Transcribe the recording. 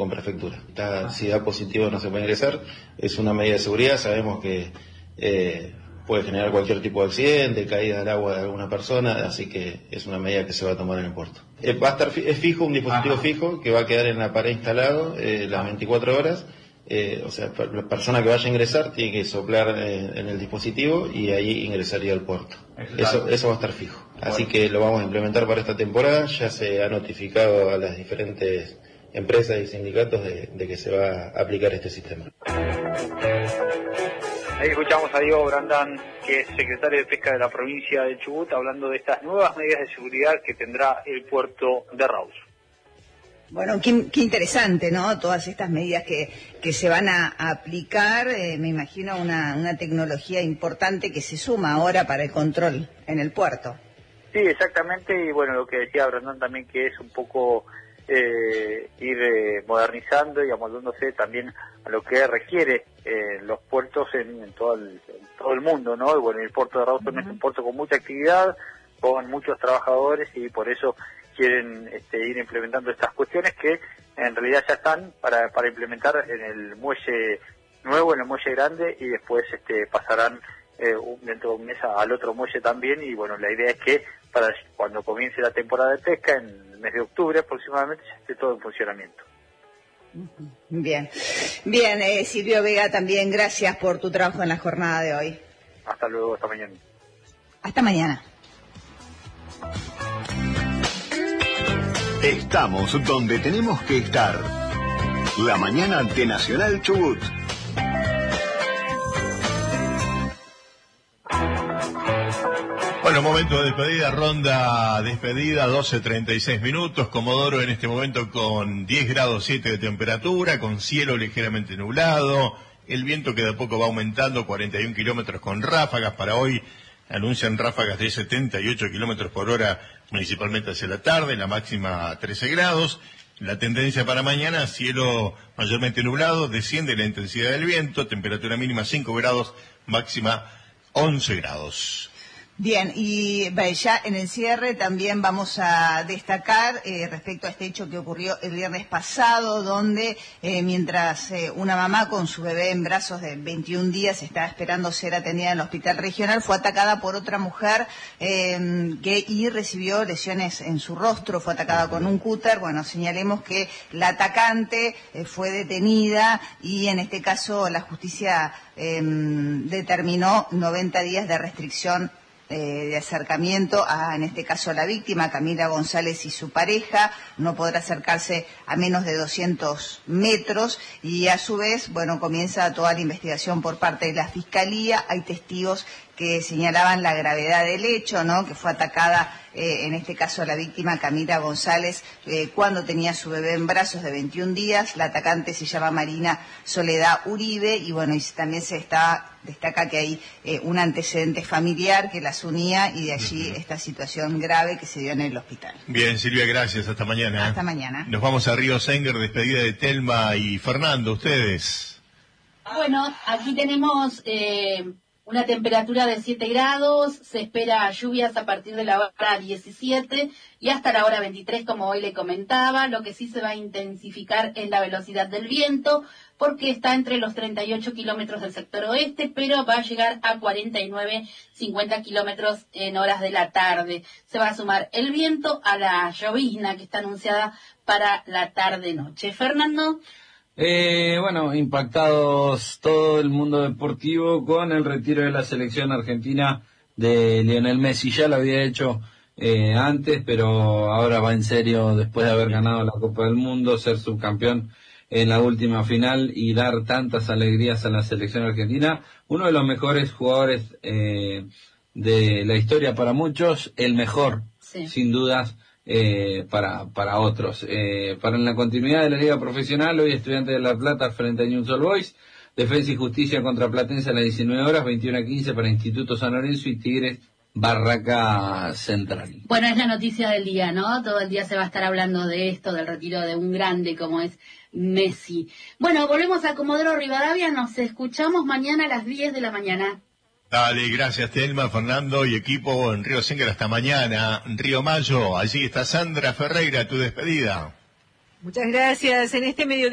con prefectura. Si da positivo no se puede ingresar, es una medida de seguridad, sabemos que puede generar cualquier tipo de accidente, caída al agua de alguna persona, así que es una medida que se va a tomar en el puerto. Va a estar es fijo, un dispositivo fijo que va a quedar en la pared instalado las 24 horas. O sea, la persona que vaya a ingresar tiene que soplar en el dispositivo y ahí ingresaría al puerto. Eso va a estar fijo. Así que lo vamos a implementar para esta temporada. Ya se ha notificado a las diferentes empresas y sindicatos de que se va a aplicar este sistema. Ahí escuchamos a Diego Brandán, que es secretario de Pesca de la provincia de Chubut, hablando de estas nuevas medidas de seguridad que tendrá el puerto de Rawson. Bueno, qué interesante, ¿no? Todas estas medidas que se van a aplicar, me imagino una tecnología importante que se suma ahora para el control en el puerto. Sí, exactamente, y bueno, lo que decía Brandon también, que es un poco ir modernizando y amoldándose también a lo que requiere los puertos en todo el mundo, ¿no? Y bueno, el puerto de Rawson es un puerto con mucha actividad, con muchos trabajadores, y por eso quieren ir implementando estas cuestiones que en realidad ya están para implementar en el muelle nuevo, en el muelle grande, y después pasarán dentro de un mes al otro muelle también. Y bueno, la idea es que para cuando comience la temporada de pesca, en el mes de octubre aproximadamente, ya esté todo en funcionamiento. Bien, Silvio Vega, también gracias por tu trabajo en la jornada de hoy. Hasta luego, hasta mañana. Hasta mañana. Estamos donde tenemos que estar. La mañana de Nacional Chubut. Bueno, momento de despedida, ronda despedida, 12:36 minutos. Comodoro en este momento con 10 grados 7 de temperatura, con cielo ligeramente nublado. El viento que de a poco va aumentando, 41 kilómetros con ráfagas. Para hoy anuncian ráfagas de 78 kilómetros por hora, principalmente hacia la tarde, la máxima 13 grados. La tendencia para mañana, cielo mayormente nublado, desciende la intensidad del viento, temperatura mínima 5 grados, máxima 11 grados. Bien, y ya en el cierre también vamos a destacar respecto a este hecho que ocurrió el viernes pasado, donde mientras una mamá con su bebé en brazos de 21 días estaba esperando ser atendida en el hospital regional, fue atacada por otra mujer y recibió lesiones en su rostro, fue atacada con un cúter. Bueno, señalemos que la atacante fue detenida y en este caso la justicia determinó 90 días de restricción de acercamiento en este caso a la víctima, Camila González, y su pareja. No podrá acercarse a menos de 200 metros y a su vez, bueno, comienza toda la investigación por parte de la Fiscalía. Hay testigos que señalaban la gravedad del hecho, ¿no? Que fue atacada, en este caso la víctima Camila González, cuando tenía a su bebé en brazos de 21 días. La atacante se llama Marina Soledad Uribe y bueno, y también destaca que hay un antecedente familiar que las unía y de allí esta situación grave que se dio en el hospital. Bien, Silvia, gracias. Hasta mañana. Hasta mañana. Nos vamos a Río Senguer, despedida de Telma y Fernando. ¿Ustedes? Bueno, aquí tenemos una temperatura de 7 grados, se espera lluvias a partir de la hora 17 y hasta la hora 23, como hoy le comentaba. Lo que sí se va a intensificar es la velocidad del viento, porque está entre los 38 kilómetros del sector oeste, pero va a llegar a 49, 50 kilómetros en horas de la tarde. Se va a sumar el viento a la llovizna que está anunciada para la tarde-noche. Fernando. Bueno, impactados todo el mundo deportivo con el retiro de la selección argentina de Lionel Messi. Ya lo había hecho antes, pero ahora va en serio después de haber ganado la Copa del Mundo, ser subcampeón en la última final y dar tantas alegrías a la selección argentina. Uno de los mejores jugadores de la historia para muchos, el mejor, sí, sin dudas. Para otros. Para la continuidad de la liga profesional, hoy Estudiantes de La Plata frente a Newell's Old Boys, Defensa y Justicia contra Platense a las 19 horas, 21:15 para Instituto San Lorenzo y Tigres Barraca Central. Bueno, es la noticia del día, ¿no? Todo el día se va a estar hablando de esto, del retiro de un grande como es Messi. Bueno, volvemos a Comodoro Rivadavia, nos escuchamos mañana a las 10 de la mañana. Dale, gracias Telma, Fernando y equipo en Río Senguer. Hasta mañana. Río Mayo, allí está Sandra Ferreira, tu despedida. Muchas gracias. En este mediodía